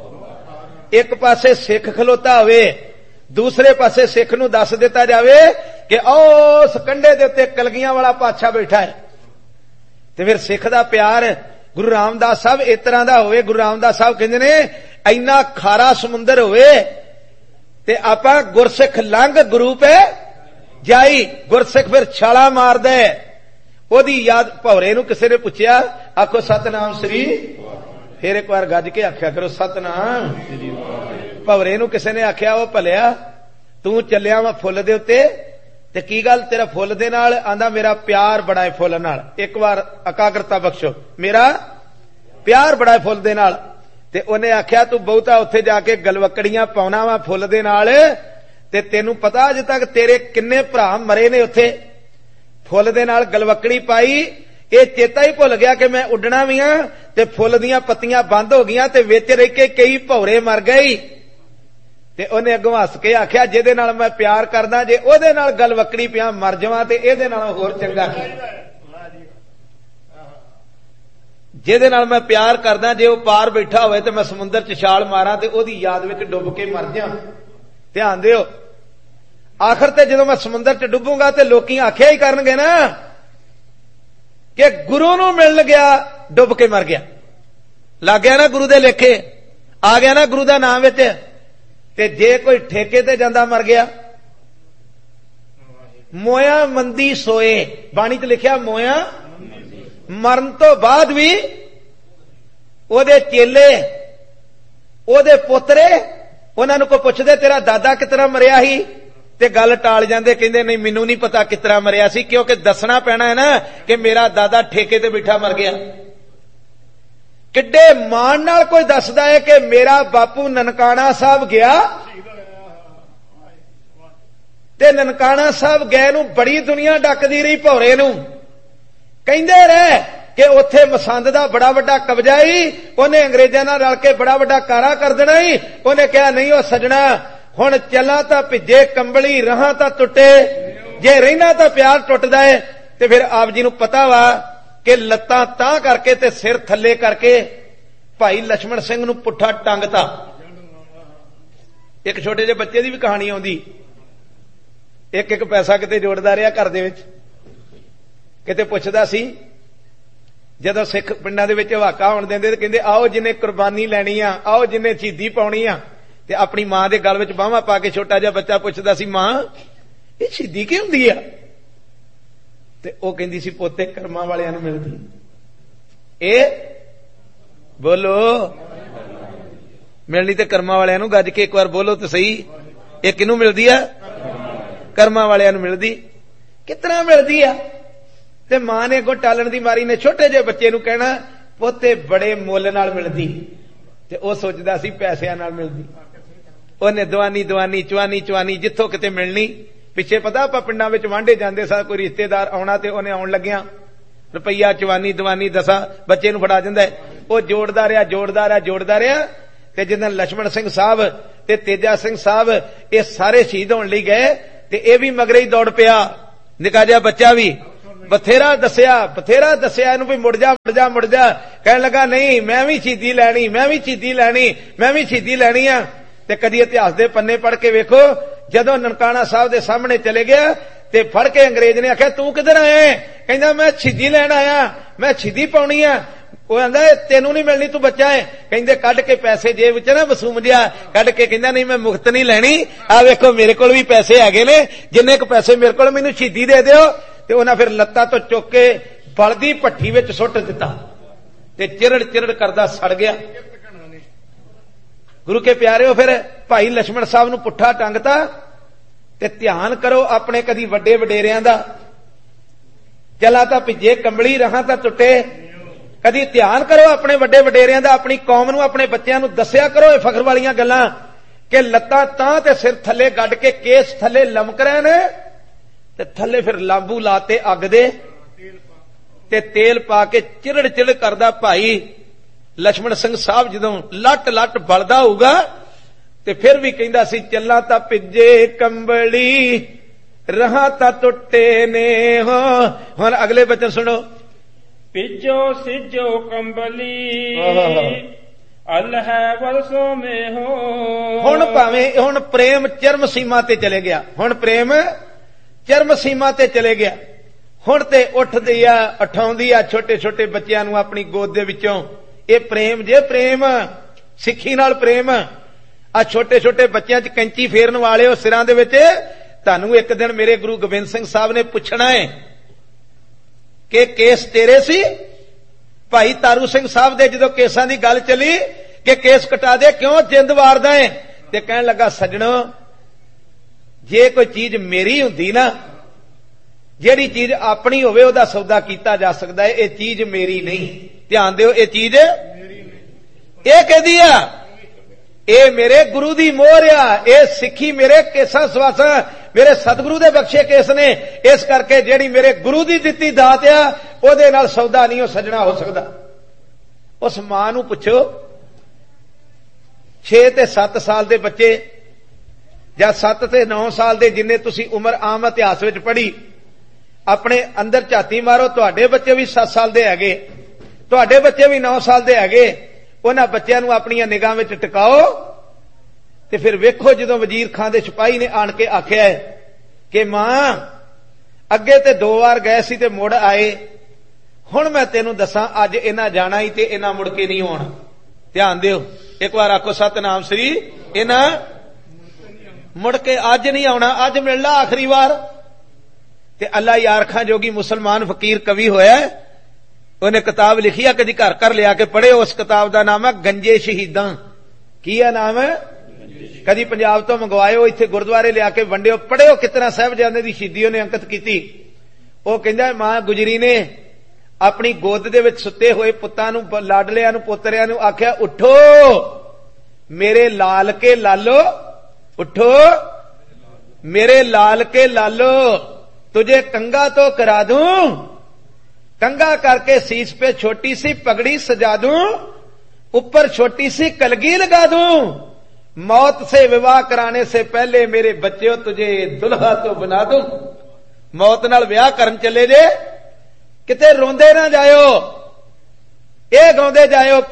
ਇੱਕ ਪਾਸੇ ਸਿੱਖ ਖਲੋਤਾ ਹੋਵੇ, ਦੂਸਰੇ ਪਾਸੇ ਸਿੱਖ ਨੂੰ ਦੱਸ ਦਿੱਤਾ ਜਾਵੇ ਕਿ ਉਸ ਕੰਢੇ ਦੇ ਉੱਤੇ ਕਲਗੀਆਂ ਵਾਲਾ ਪਾਤਸ਼ਾਹ ਬੈਠਾ ਹੈ, ਤੇ ਫਿਰ ਸਿੱਖ ਦਾ ਪਿਆਰ ਗੁਰੂ ਰਾਮਦਾਸ ਸਾਹਿਬ ਇਸ ਤਰ੍ਹਾਂ ਦਾ ਹੋਵੇ। ਗੁਰੂ ਰਾਮਦਾਸ ਸਾਹਿਬ ਕਹਿੰਦੇ ਨੇ ਇੰਨਾ ਖਾਰਾ ਸਮੁੰਦਰ ਹੋਵੇ ਤੇ ਆਪਾਂ ਗੁਰਸਿੱਖ ਲੰਘ ਗੁਰੂ ਪੈ ਜਾਈ, ਗੁਰਸਿੱਖ ਫਿਰ ਛਾਲਾ ਮਾਰਦਾ। ਉਹਦੀ ਯਾਦ ਭੌਰੇ ਨੂੰ ਕਿਸੇ ਨੇ ਪੁੱਛਿਆ, ਆਖੋ ਸਤਨਾਮ ਸ੍ਰੀ, ਫਿਰ ਇੱਕ ਵਾਰ ਗੱਜ ਕੇ ਆਖਿਆ ਕਰੋ ਸਤਨਾਮ। ਭੌਰੇ ਨੂੰ ਕਿਸੇ ਨੇ ਆਖਿਆ, ਉਹ ਭਲਿਆ ਤੂੰ ਚੱਲਿਆ ਵਾ ਫੁੱਲ ਦੇ ਉੱਤੇ ਤੇ ਕੀ ਗੱਲ ਤੇਰਾ ਫੁੱਲ ਦੇ ਨਾਲ? ਆਂਦਾ ਮੇਰਾ ਪਿਆਰ ਬੜਾ ਹੈ ਫੁੱਲ ਨਾਲ। ਇੱਕ ਵਾਰ ਇਕਾਗਰਤਾ ਬਖਸ਼ੋ, ਮੇਰਾ ਪਿਆਰ ਬੜਾ ਹੈ ਫੁੱਲ ਦੇ ਨਾਲ। ਤੇ ਉਹਨੇ ਆਖਿਆ ਤੂੰ ਬਹੁਤਾ ਉੱਥੇ ਜਾ ਕੇ ਗਲਵਕੜੀਆਂ ਪਾਉਣਾ ਵਾ ਫੁੱਲ ਦੇ ਨਾਲ, ਤੇ ਤੈਨੂੰ ਪਤਾ ਅਜੇ ਤੱਕ ਤੇਰੇ ਕਿੰਨੇ ਭਰਾ ਮਰੇ ਨੇ ਉੱਥੇ ਫੁੱਲ ਦੇ ਨਾਲ ਗਲਵਕੜੀ ਪਾਈ। ਇਹ ਚੇਤਾ ਹੀ ਭੁੱਲ ਗਿਆ ਕਿ ਮੈਂ ਉੱਡਣਾ ਵੀ ਆ ਤੇ ਫੁੱਲ ਦੀਆਂ ਪੱਤੀਆਂ ਬੰਦ ਹੋ ਗਈਆਂ ਤੇ ਵਿੱਚ ਰਹਿ ਕੇ ਕਈ ਭੌਰੇ ਮਰ ਗਏ। ਤੇ ਉਹਨੇ ਅੱਗੋਂ ਹੱਸ ਕੇ ਆਖਿਆ ਜਿਹਦੇ ਨਾਲ ਮੈਂ ਪਿਆਰ ਕਰਦਾ, ਜੇ ਉਹਦੇ ਨਾਲ ਗਲਵਕੜੀ ਪਿਆ ਮਰ ਜਾਵਾਂ ਤੇ ਇਹਦੇ ਨਾਲੋਂ ਹੋਰ ਚੰਗਾ ਕੀ। ਜਿਹਦੇ ਨਾਲ ਮੈਂ ਪਿਆਰ ਕਰਦਾ ਜੇ ਉਹ ਪਾਰ ਬੈਠਾ ਹੋਵੇ ਤੇ ਮੈਂ ਸਮੁੰਦਰ 'ਚ ਛਾਲ ਮਾਰਾਂ ਤੇ ਉਹਦੀ ਯਾਦ ਵਿੱਚ ਡੁੱਬ ਕੇ ਮਰ ਜਾ। ਧਿਆਨ ਦਿਓ, ਆਖਰ ਤੇ ਜਦੋਂ ਮੈਂ ਸਮੁੰਦਰ 'ਚ ਡੁੱਬੂਗਾ ਤੇ ਲੋਕੀ ਆਖਿਆ ਹੀ ਕਰਨਗੇ ਨਾ ਕਿ ਗੁਰੂ ਨੂੰ ਮਿਲਣ ਗਿਆ ਡੁੱਬ ਕੇ ਮਰ ਗਿਆ, ਲੱਗ ਗਿਆ ਨਾ ਗੁਰੂ ਦੇ ਲੇਖੇ, ਆ ਗਿਆ ਨਾ ਗੁਰੂ ਦਾ ਨਾਮ ਵਿੱਚ। ਤੇ ਜੇ ਕੋਈ ਠੇਕੇ ਤੇ ਜਾਂਦਾ ਮਰ ਗਿਆ, ਮੋਇਆ ਮੰਦੀ ਸੋਏ, ਬਾਣੀ 'ਚ ਲਿਖਿਆ ਮੋਇਆ, ਮਰਨ ਤੋਂ ਬਾਅਦ ਵੀ ਉਹਦੇ ਚੇਲੇ ਉਹਦੇ ਪੋਤਰੇ ਉਹਨਾਂ ਨੂੰ ਕੋਈ ਪੁੱਛਦੇ ਤੇਰਾ ਦਾਦਾ ਕਿਸ ਤਰ੍ਹਾਂ ਮਰਿਆ ਸੀ ਤੇ ਗੱਲ ਟਾਲ ਜਾਂਦੇ, ਕਹਿੰਦੇ ਨਹੀਂ ਮੈਨੂੰ ਨਹੀਂ ਪਤਾ ਕਿਸ ਤਰ੍ਹਾਂ ਮਰਿਆ ਸੀ, ਕਿਉਂਕਿ ਦੱਸਣਾ ਪੈਣਾ ਹੈ ਨਾ ਕਿ ਮੇਰਾ ਦਾਦਾ ਠੇਕੇ ਤੇ ਬੈਠਾ ਮਰ ਗਿਆ। ਕਿੱਡੇ ਮਾਣ ਨਾਲ ਕੋਈ ਦੱਸਦਾ ਹੈ ਕਿ ਮੇਰਾ ਬਾਪੂ ਨਨਕਾਣਾ ਸਾਹਿਬ ਗਿਆ ਤੇ ਨਨਕਾਣਾ ਸਾਹਿਬ ਗਏ ਨੂੰ ਬੜੀ ਦੁਨੀਆ ਡੱਕਦੀ ਰਹੀ, ਭੌਰੇ ਨੂੰ ਕਹਿੰਦੇ ਰਹੇ ਕਿ ਉੱਥੇ ਮਸੰਦ ਦਾ ਬੜਾ ਵੱਡਾ ਕਬਜ਼ਾ ਹੀ, ਉਹਨੇ ਅੰਗਰੇਜ਼ਾਂ ਨਾਲ ਰਲ ਕੇ ਬੜਾ ਵੱਡਾ ਕਾਰਾ ਕਰ ਦੇਣਾ ਹੀ। ਉਹਨੇ ਕਿਹਾ ਨਹੀਂ ਉਹ ਸਜਣਾ, ਹੁਣ ਚੱਲਾਂ ਤਾਂ ਭਿੱਜੇ ਕੰਬਲੀ ਰਹਾਂ ਤਾਂ ਟੁੱਟੇ, ਜੇ ਰਹਿਣਾ ਤਾਂ ਪਿਆਰ ਟੁੱਟਦਾ ਹੈ। ਤੇ ਫਿਰ ਆਪ ਜੀ ਨੂੰ ਪਤਾ ਵਾ ਕਿ ਲੱਤਾਂ ਤਾਂ ਕਰਕੇ ਤੇ ਸਿਰ ਥੱਲੇ ਕਰਕੇ ਭਾਈ ਲਛਮਣ ਸਿੰਘ ਨੂੰ ਪੁੱਠਾ ਟੰਗਤਾ। ਇੱਕ ਛੋਟੇ ਜਿਹੇ ਬੱਚੇ ਦੀ ਵੀ ਕਹਾਣੀ ਆਉਂਦੀ, ਇੱਕ ਪੈਸਾ ਕਿਤੇ ਜੋੜਦਾ ਰਿਹਾ ਘਰ ਦੇ ਵਿੱਚ, ਕਿਤੇ ਪੁੱਛਦਾ ਸੀ ਜਦੋਂ ਸਿੱਖ ਪਿੰਡਾਂ ਦੇ ਵਿੱਚ ਵਾਕਾ ਹੋਣ ਦਿੰਦੇ ਤੇ ਕਹਿੰਦੇ ਆਓ ਜਿੰਨੇ ਕੁਰਬਾਨੀ ਲੈਣੀ ਆ, ਆਓ ਜਿੰਨੇ ਸ਼ਹੀਦੀ ਪਾਉਣੀ ਆ, ਤੇ ਆਪਣੀ ਮਾਂ ਦੇ ਗਲ ਵਿੱਚ ਬਾਹਾਂ ਪਾ ਕੇ ਛੋਟਾ ਜਿਹਾ ਬੱਚਾ ਪੁੱਛਦਾ ਸੀ ਮਾਂ ਇਹ ਸ਼ਹੀਦੀ ਕੀ ਹੁੰਦੀ ਆ? ਤੇ ਉਹ ਕਹਿੰਦੀ ਸੀ ਪੋਤੇ ਕਰਮਾਂ ਵਾਲਿਆਂ ਨੂੰ ਮਿਲਦੀ। ਇਹ ਬੋਲੋ ਮਿਲਣੀ ਤੇ ਕਰਮਾਂ ਵਾਲਿਆਂ ਨੂੰ, ਗੱਜ ਕੇ ਇੱਕ ਵਾਰ ਬੋਲੋ ਤੇ ਸਹੀ, ਇਹ ਕਿਹਨੂੰ ਮਿਲਦੀ ਆ? ਕਰਮਾਂ ਵਾਲਿਆਂ ਨੂੰ ਮਿਲਦੀ। ਕਿਤਨਾ ਮਿਲਦੀ ਆ? ਤੇ ਮਾਂ ਨੇ ਅੱਗੋਂ ਟਾਲਣ ਦੀ ਮਾਰੀ ਨੇ ਛੋਟੇ ਜਿਹੇ ਬੱਚੇ ਨੂੰ ਕਹਿਣਾ ਪੋਤੇ ਬੜੇ ਮੁੱਲ ਨਾਲ ਮਿਲਦੀ, ਤੇ ਉਹ ਸੋਚਦਾ ਸੀ ਪੈਸਿਆਂ ਨਾਲ ਮਿਲਦੀ। ਉਹਨੇ ਦਵਾਨੀ ਦਵਾਨੀ ਚਵਾਨੀ ਚਵਾਨੀ ਜਿੱਥੋਂ ਕਿਤੇ ਮਿਲਣੀ। ਪਿੱਛੇ ਪਤਾ ਆਪਾਂ ਪਿੰਡਾਂ ਵਿੱਚ ਵਾਂਢੇ ਜਾਂਦੇ ਸਾਂ, ਕੋਈ ਰਿਸ਼ਤੇਦਾਰ ਆਉਣਾ ਤੇ ਉਹਨੇ ਆਉਣ ਲੱਗਿਆ ਰੁਪਈਆ ਚਵਾਨੀ ਦਵਾਨੀ ਦਸਾਂ ਬੱਚੇ ਨੂੰ ਫੜਾ ਜਾਂਦਾ। ਉਹ ਜੋੜਦਾ ਰਿਹਾ ਜੋੜਦਾ ਰਿਹਾ ਜੋੜਦਾ ਰਿਹਾ, ਤੇ ਜਦੋਂ ਲਛਮਣ ਸਿੰਘ ਸਾਹਿਬ ਤੇ ਤੇਜਾ ਸਿੰਘ ਸਾਹਿਬ ਇਹ ਸਾਰੇ ਸ਼ਹੀਦ ਹੋਣ ਲਈ ਗਏ ते ये भी मगरे ही दौड़ पिया, निका जिहा बच्चा भी बथेरा दसिया इनू भी मुड़ जा। कहने लगा नहीं मैं भी शहीदी लैनी, मैं भी शहीदी लैनी आ। ते कदी इतिहास दे पन्ने पढ़ के वेखो, जदों ननकाना साहब दे सामने चले गया ते फड़ के अंग्रेज ने आख्या तू किधर आया? कहंदा मैं शहीदी लैन आया, मैं शहीदी पाउणी आ। वो आंदा तेनू नहीं मिलनी, तू बच्चा है। कहंदे कढ के पैसे जेब विच ना वसूम जिहा कढ के कहंदा नहीं मैं मुफ्त नहीं लैनी, आ वेखो मेरे कोल भी पैसे हैगे ने, जिन्ने क पैसे मेरे कोल मैनू शहीदी दे दिओ। ते उन्हां फिर लत्तां तो चुक के बलदी भट्ठी विच सुੱਟ दिता ते चिरड़ करदा सड़ गया। गुरु के प्यारे फिर भाई लक्ष्मण साहब नू पुट्ठा टंगता। ते ध्यान करो अपने कदी वड्डे वडेरियां दा, चला तां भिजे कंबली रहां तां टुटे। कदी ध्यान करो अपने वड्डे वडेरियां दा, अपनी कौम नू अपने बच्चों नू दस्सिया करो ये फखर वालियां गल्लां कि लत्तां तां ते सिर थल्ले गड्ड के केस थल्ले लमक रहे ने ते थल्ले फिर लांबू लाते अग दे ते तेल पा के चिरड़ करदा भाई लक्ष्मण सिंह साहब जदों लट बलदा होऊगा ते फिर भी कहंदा सी चल्ला तां भिजे कंबली रहां तां टुटे ने हो। हुण अगले बचन सुनो, पिजो सिजो कंबली अल है वर्षों में हो। हुण भावें हुण प्रेम चरम सीमा ते चले गया, हुण प्रेम चरम सीमा ते चले गया। हुण ते उठदी आ उठाउंदी आ छोटे छोटे बच्चियां नूं अपनी गोद दे विचों। ये प्रेम जे प्रेम सिੱਖੀ नाल प्रेम। आ छोटे छोटे बच्चियां च कैंची फेरन वाले हो सिरां दे विच। तुहानूं एक दिन मेरे गुरु गोबिंद सिंह साहब ने पुछना है कि केस तेरे सी? भाई तारू सिंह साहब दे जदों केसां दी गल चली कि केस कटा दे क्यों जिंद वारदा है, ते कहण लगा सज्जणो जे कोई चीज मेरी हुंदी ना, जेड़ी चीज अपनी होवे ओदा सौदा कीता जा सकदा है, ये चीज मेरी नहीं। ध्यान दिओ ये चीज ये कहदी आ, ये मेरे गुरु दी मोहर आ, ये सिੱਖੀ मेरे केसां सवासां मेरे सतगुरु दे बख्शे केस ने। इस करके जेड़ी मेरे गुरु दी दित्ती दात आ ओदे नाल सौदा नहीं हो सजना हो सकदा। उस मां नूं पुछो 6 ते 7 साल दे बच्चे ਜਾਂ 7 ते 9 साल दे जिन्ने तुसी उम्र आम इतिहास विच पढ़ी, अपने अंदर झाती मारो, तुहाडे बच्चे भी 7 साल दे हैगे, तुहाडे बच्चे भी 9 साल दे हैगे। उन्हां बच्चों नूं अपनी निगाह विच टिकाओ ते फिर वेखो जदों वजीर खां दे सिपाही ने आण के आख्या है कि मां अगे ते 2 वार गए सी ते मुड़ आए, हुण मैं तेनूं दसां अज इन्हां जाना ही ते इन्हां मुड़ के नहीं आउणा। ध्यान दिओ, एक बार आखो सतनाम श्री। इन्हां मुड़ के अज नहीं आउणा, अज मिलना आखिरी बार। ते अल्लाह यार खां जोगी मुसलमान फकीर कवि होया, उन्हें किताब लिखी है, कदी घर घर लिया के पढ़े। उस किताब का नाम है गंजे शहीदां। की है नाम है? कदी पंजाब तो मंगवायो, इत्थे गुरुद्वारे लिया के वंडियो, पढ़ियो कितना साहिबजादे दी शहीदी उन्हें अंकित की। वो कहंदा मां गुजरी ने अपनी गोद दे विच सुते हुए पुत्तां नूं, लाडलियां नूं, पोतरियां नूं आख्या उठो मेरे लाल के लालो, उठो मेरे लाल के लालो, तुझे कंगा तो करा दूं, कंगा करके सीस पे छोटी सी पगड़ी सजा दूं, ऊपर छोटी सी कलगी लगा दूं, मौत से विवाह कराने से पहले मेरे बच्चों तुझे दुल्हा तो बना दूं। मौत नाल विवाह करन चले जे किते रोंदे ना जायो, ये गाउंदे जायो।